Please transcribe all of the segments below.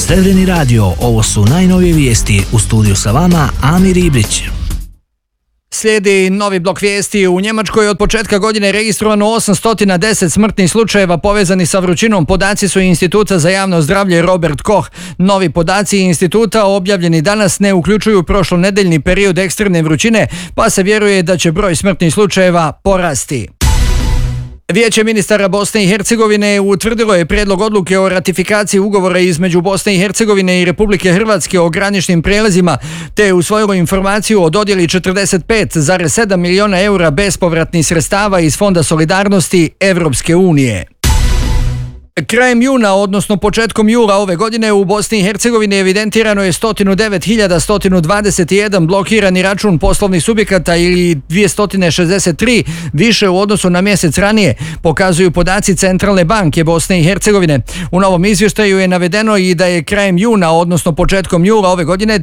Stevreni radio, ovo su najnovije vijesti. U studiju sa vama Amir Ibrić. Slijedi novi blok vijesti. U Njemačkoj od početka godine registrovano 810 smrtnih slučajeva povezani sa vrućinom. Podaci su Instituta za javno zdravlje Robert Koch. Novi podaci instituta objavljeni danas ne uključuju prošlonedeljni period ekstremne vrućine, pa se vjeruje da će broj smrtnih slučajeva porasti. Vijeće ministara Bosne i Hercegovine utvrdilo je prijedlog odluke o ratifikaciji ugovora između Bosne i Hercegovine i Republike Hrvatske o graničnim prijelazima, te je usvojilo informaciju o dodjeli 45,7 milijuna eura bespovratnih sredstava iz Fonda solidarnosti Evropske unije. Krajem juna, odnosno početkom jula ove godine, u Bosni i Hercegovini evidentirano je 109.121 blokirani račun poslovnih subjekata ili 263 više u odnosu na mjesec ranije, pokazuju podaci Centralne banke Bosne i Hercegovine. U novom izvještaju je navedeno i da je krajem juna, odnosno početkom jula ove godine,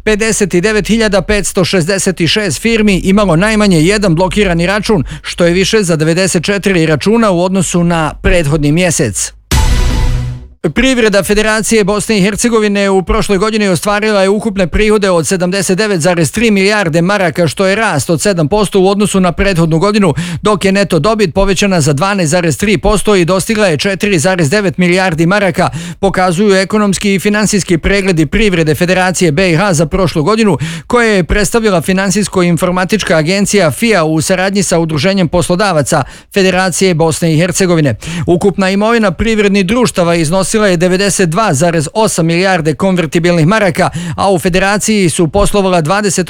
59.566 firmi imalo najmanje jedan blokirani račun, što je više za 94 računa u odnosu na prethodni mjesec. Privreda Federacije Bosne i Hercegovine u prošloj godini ostvarila je ukupne prihode od 79,3 milijarde maraka, što je rast od 7% u odnosu na prethodnu godinu, dok je neto dobit povećana za 12,3% i dostigla je 4,9 milijardi maraka, pokazuju ekonomski i finansijski pregledi Privrede Federacije BiH za prošlu godinu, koje je predstavila Finansijsko-informatička agencija FIA u saradnji sa Udruženjem poslodavaca Federacije Bosne i Hercegovine. Ukupna imovina privrednih društava iznosila je 92,8 milijarde konvertibilnih maraka, a u federaciji su poslovala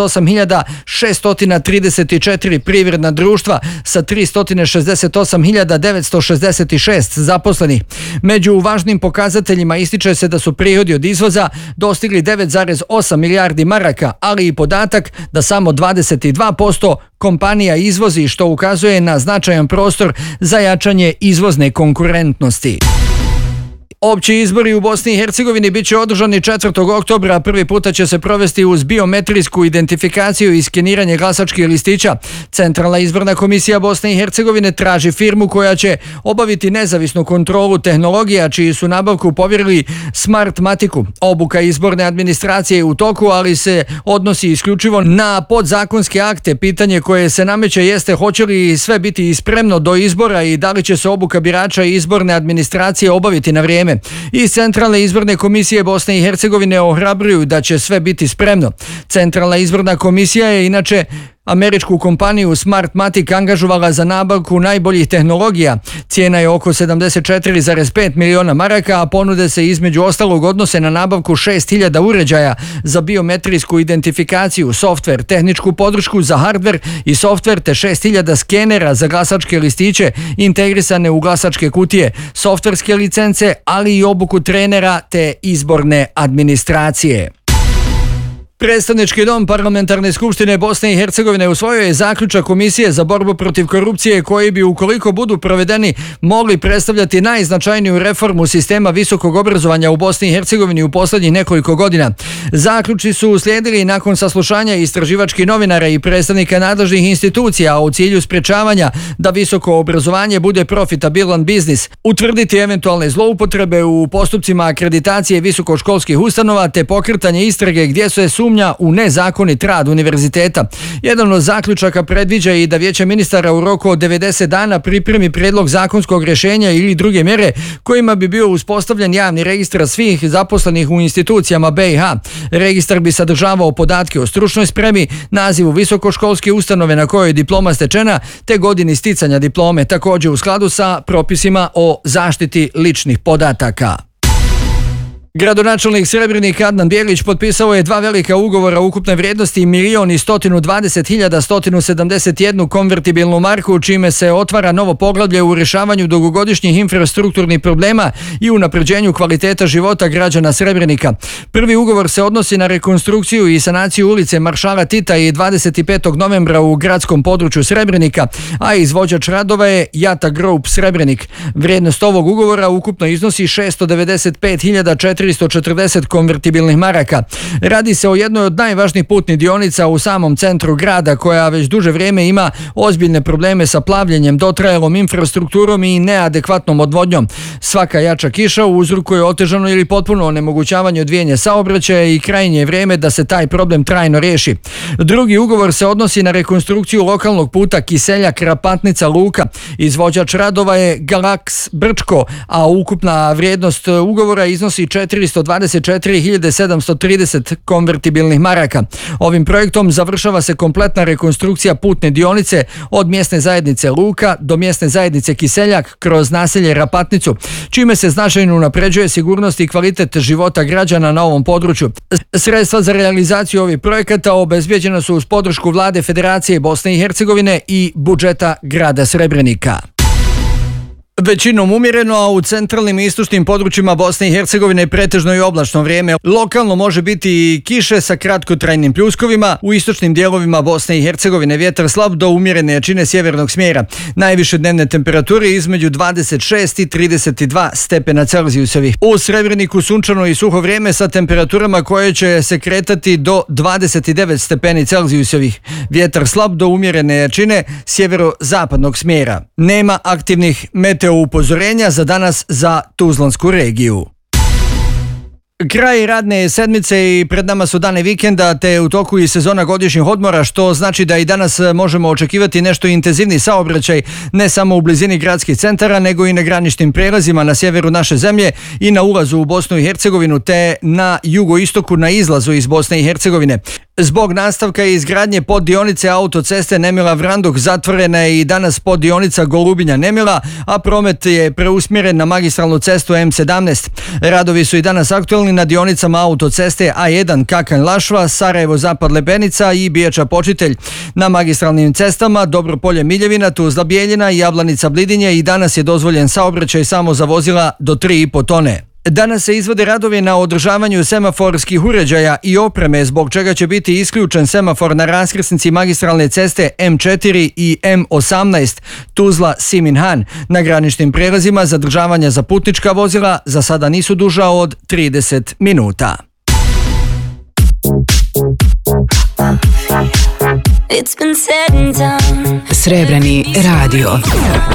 28.634 privredna društva sa 368.966 zaposlenih. Među važnim pokazateljima ističe se da su prihodi od izvoza dostigli 9,8 milijardi maraka, ali i podatak da samo 22% kompanija izvozi, što ukazuje na značajan prostor za jačanje izvozne konkurentnosti. Opći izbori u Bosni i Hercegovini bit će održani 4. oktobra, prvi puta će se provesti uz biometrijsku identifikaciju i skeniranje glasačkih listića. Centralna izborna komisija Bosne i Hercegovine traži firmu koja će obaviti nezavisnu kontrolu tehnologija, čiji su nabavku povjerili Smartmatiku. Obuka izborne administracije je u toku, ali se odnosi isključivo na podzakonske akte. Pitanje koje se nameće jeste hoće li sve biti spremno do izbora i da li će se obuka birača i izborne administracije obaviti na vrijeme. Iz Centralne izborne komisije Bosne i Hercegovine ohrabruju da će sve biti spremno. Centralna izborna komisija je inače američku kompaniju Smartmatic angažovala za nabavku najboljih tehnologija. Cijena je oko 74,5 miliona maraka, a ponude se između ostalog odnose na nabavku 6.000 uređaja za biometrijsku identifikaciju, softver, tehničku podršku za hardver i softver, te 6.000 skenera za glasačke listiće integrisane u glasačke kutije, softverske licence, ali i obuku trenera te izborne administracije. Predstavnički dom Parlamentarne skupštine Bosne i Hercegovine usvojio je zaključak Komisije za borbu protiv korupcije koji bi, ukoliko budu provedeni, mogli predstavljati najznačajniju reformu sistema visokog obrazovanja u Bosni i Hercegovini u posljednjih nekoliko godina. Zaključci su uslijedili nakon saslušanja istraživačkih novinara i predstavnika nadležnih institucija, a u cilju sprečavanja da visoko obrazovanje bude profitabilan biznis, utvrditi eventualne zloupotrebe u postupcima akreditacije visokoškolskih ustanova te pokretanje istrage gdje se sumnja u nezakonit rad univerziteta. Jedan od zaključaka predviđa i da Vijeće ministara u roku od 90 dana pripremi prijedlog zakonskog rješenja ili druge mjere kojima bi bio uspostavljen javni registar svih zaposlenih u institucijama BiH. Registar bi sadržavao podatke o stručnoj spremi, nazivu visokoškolske ustanove na kojoj je diploma stečena, te godini sticanja diplome, također u skladu sa propisima o zaštiti ličnih podataka. Gradonačelnik Srebrenika Adnan Bjelić potpisao je 2 velika ugovora ukupne vrijednosti 1.120.171 konvertibilnu marku, čime se otvara novo poglavlje u rješavanju dugogodišnjih infrastrukturnih problema i unapređenju kvaliteta života građana Srebrenika. Prvi ugovor se odnosi na rekonstrukciju i sanaciju ulice Maršala Tita i 25. novembra u gradskom području Srebrenika, a izvođač radova je Jata Group Srebrenik. Vrijednost ovog ugovora ukupno iznosi 695.400 440 konvertibilnih maraka. Radi se o jednoj od najvažnijih putnih dionica u samom centru grada, koja već duže vrijeme ima ozbiljne probleme sa plavljenjem, dotrajalom infrastrukturom i neadekvatnom odvodnjom. Svaka jača kiša uzrokuje otežano ili potpuno onemogućavanje odvijanja saobraćaja i krajnje je vrijeme da se taj problem trajno riješi. Drugi ugovor se odnosi na rekonstrukciju lokalnog puta Kiseljak-Rapatnica-Luka. Izvođač radova je Galax Brčko, a ukupna vrijednost ugovora iznosi 424.730 konvertibilnih maraka. Ovim projektom završava se kompletna rekonstrukcija putne dionice od mjesne zajednice Luka do mjesne zajednice Kiseljak kroz naselje Rapatnicu, čime se značajno unapređuje sigurnost i kvalitet života građana na ovom području. Sredstva za realizaciju ovih projekata obezbijeđena su uz podršku Vlade Federacije Bosne i Hercegovine i budžeta grada Srebrenika. Većinom umjereno, a u centralnim i istočnim područjima Bosne i Hercegovine pretežno i oblačno vrijeme. Lokalno može biti i kiše sa kratkotrajnim pljuskovima. U istočnim dijelovima Bosne i Hercegovine vjetar slab do umjerene jačine sjevernog smjera. Najviše dnevne temperature između 26 i 32 stepena Celzijusovih. U Srebreniku sunčano i suho vrijeme sa temperaturama koje će se kretati do 29 stepeni Celzijusovih. Vjetar slab do umjerene jačine sjeverozapadnog smjera. Nema aktivnih meteo upozorenja za danas za Tuzlansku regiju. Kraj radne sedmice i pred nama su dane vikenda, te u toku i sezona godišnjih odmora, što znači da i danas možemo očekivati nešto intenzivni saobraćaj, ne samo u blizini gradskih centara, nego i na graničnim prijelazima na sjeveru naše zemlje i na ulazu u Bosnu i Hercegovinu, te na jugoistoku na izlazu iz Bosne i Hercegovine. Zbog nastavka i izgradnje poddionice autoceste Nemila-Vranduk zatvorena je i danas poddionica Golubinja-Nemila, a promet je preusmjeren na magistralnu cestu M17. Radovi su i danas aktualni na dionicama autoceste A1 Kakanj-Lašva, Sarajevo-Zapad-Lepenica i Bijača-Počitelj. Na magistralnim cestama Dobropolje-Miljevina, Tuzla-Bijeljina i Jablanica-Blidinje i danas je dozvoljen saobraćaj samo za vozila do 3,5 tone. Danas se izvode radovi na održavanju semaforskih uređaja i opreme, zbog čega će biti isključen semafor na raskrsnici magistralne ceste M4 i M18 Tuzla-Siminhan. Na graničnim prijelazima zadržavanja za putnička vozila za sada nisu duža od 30 minuta. Srebreni radio.